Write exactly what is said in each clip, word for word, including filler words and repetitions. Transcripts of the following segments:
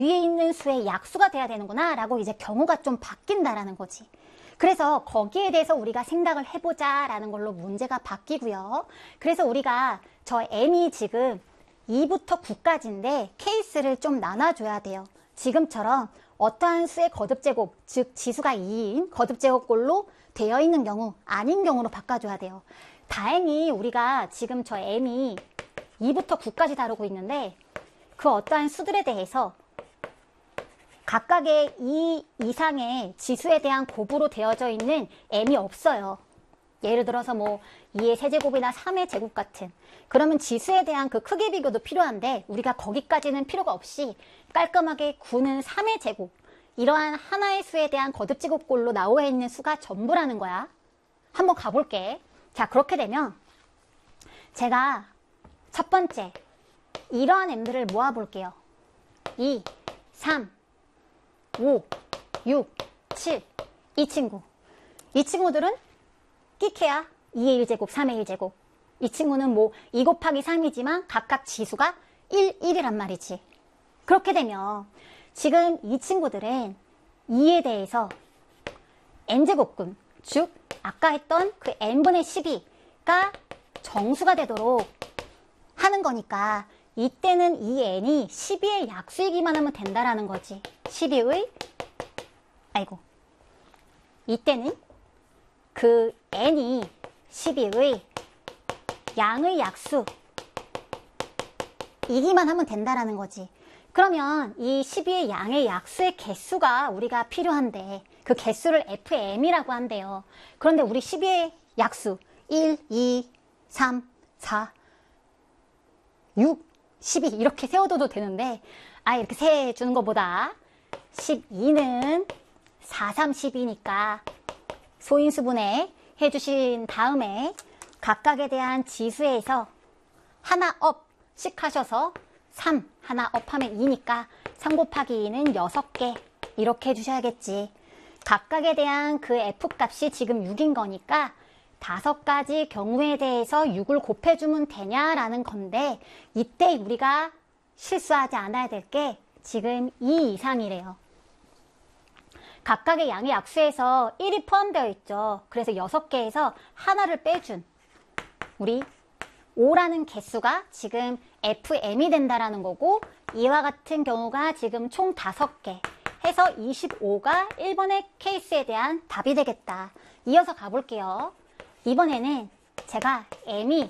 위에 있는 수의 약수가 돼야 되는구나 라고 이제 경우가 좀 바뀐다라는 거지. 그래서 거기에 대해서 우리가 생각을 해보자 라는 걸로 문제가 바뀌고요. 그래서 우리가 저 m이 지금 이부터 구까지인데 케이스를 좀 나눠줘야 돼요. 지금처럼 어떠한 수의 거듭제곱, 즉 지수가 이인 거듭제곱꼴로 되어 있는 경우, 아닌 경우로 바꿔줘야 돼요. 다행히 우리가 지금 저 m이 이부터 구까지 다루고 있는데 그 어떠한 수들에 대해서 각각의 이 이상의 지수에 대한 곱으로 되어져 있는 m이 없어요. 예를 들어서 뭐 이의 세제곱이나 삼의 제곱 같은, 그러면 지수에 대한 그 크기 비교도 필요한데 우리가 거기까지는 필요가 없이 깔끔하게 구는 삼의 제곱, 이러한 하나의 수에 대한 거듭제곱꼴로 나와 있는 수가 전부라는 거야. 한번 가볼게. 자, 그렇게 되면 제가 첫 번째 이러한 m들을 모아볼게요. 이, 삼, 오, 육, 칠, 이 친구. 이 친구들은 끼케야 이의 일 제곱, 삼의 일 제곱. 이 친구는 뭐 이 곱하기 삼이지만 각각 지수가 일, 일이란 말이지. 그렇게 되면 지금 이 친구들은 이에 대해서 n제곱근, 즉 아까 했던 그 n분의 십이가 정수가 되도록 하는 거니까 이때는 이 n이 십이의 약수이기만 하면 된다라는 거지. 십이의, 아이고, 이때는 그 n이 십이의 양의 약수 이기만 하면 된다라는 거지. 그러면 이 십이의 양의 약수의 개수가 우리가 필요한데 그 개수를 에프엠이라고 한대요. 그런데 우리 십이의 약수 일, 이, 삼, 사, 육, 십이 이렇게 세워둬도 되는데 아 이렇게 세주는 것보다 십이는 사, 삼, 십이니까 소인수분해 해주신 다음에 각각에 대한 지수에서 하나 업씩 하셔서 삼 하나 업하면 이니까 삼 곱하기 이는 여섯 개 이렇게 해주셔야겠지. 각각에 대한 그 F값이 지금 육인 거니까 다섯 가지 경우에 대해서 육을 곱해주면 되냐라는 건데 이때 우리가 실수하지 않아야 될 게 지금 이 이상이래요. 각각의 양의 약수에서 일이 포함되어 있죠. 그래서 여섯 개에서 하나를 빼준 우리 오라는 개수가 지금 에프엠이 된다라는 거고 이와 같은 경우가 지금 총 다섯 개 해서 이십오가 일 번의 케이스에 대한 답이 되겠다. 이어서 가볼게요. 이번에는 제가 m이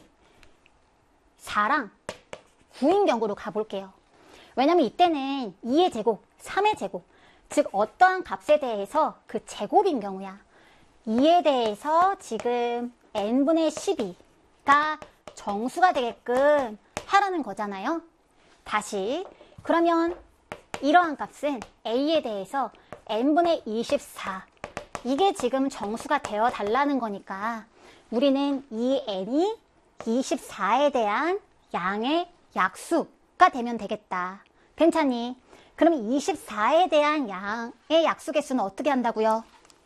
사랑 구인 경우로 가볼게요. 왜냐면 이때는 이의 제곱, 삼의 제곱, 즉 어떠한 값에 대해서 그 제곱인 경우야. 이에 대해서 지금 n분의 십이가 정수가 되게끔 하라는 거잖아요. 다시 그러면 이러한 값은 a에 대해서 n분의 이십사 이게 지금 정수가 되어 달라는 거니까 우리는 이 n이 이십사에 대한 양의 약수가 되면 되겠다. 괜찮니? 그럼 이십사에 대한 양의 약수 개수는 어떻게 한다고요?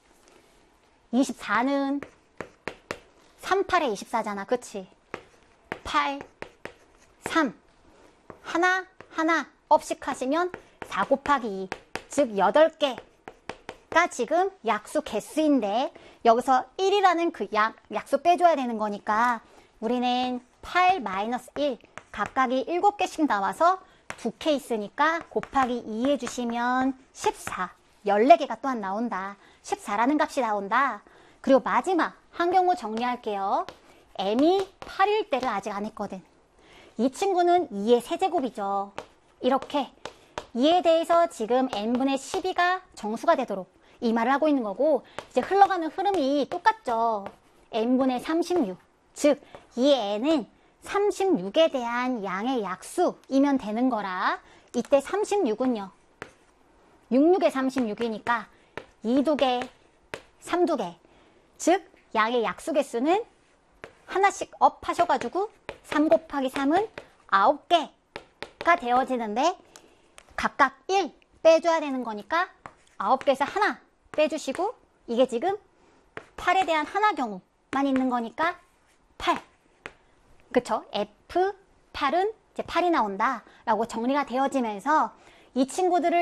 이십사는 삼, 팔에 이십사잖아. 그치? 팔, 삼 하나 하나 업씩 하시면 사 곱하기 이 즉 여덟 개가 지금 약수 개수인데 여기서 일이라는 그 약, 약수 빼줘야 되는 거니까 우리는 팔 마이너스 일 각각이 일곱 개씩 나와서 두 케이스니까 곱하기 이 해주시면 십사 열네 개가 또한 나온다. 십사라는 값이 나온다. 그리고 마지막 한 경우 정리할게요. m이 팔일 때를 아직 안 했거든. 이 친구는 이의 세제곱이죠. 이렇게 이에 대해서 지금 n분의 십이가 정수가 되도록 이 말을 하고 있는 거고 이제 흘러가는 흐름이 똑같죠. n분의 삼십육 즉 이 n은 삼십육에 대한 양의 약수이면 되는 거라 이때 삼십육은요. 육십육에 삼십육이니까 이 두 개, 삼 두 개 즉 양의 약수 개수는 하나씩 업 하셔가지고 삼 곱하기 삼은 아홉 개가 되어지는데 각각 일 빼줘야 되는 거니까 아홉 개에서 하나 빼주시고 이게 지금 팔에 대한 하나 경우만 있는 거니까 팔. 그쵸? 에프 팔은 이제 팔이 나온다 라고 정리가 되어지면서 이 친구들을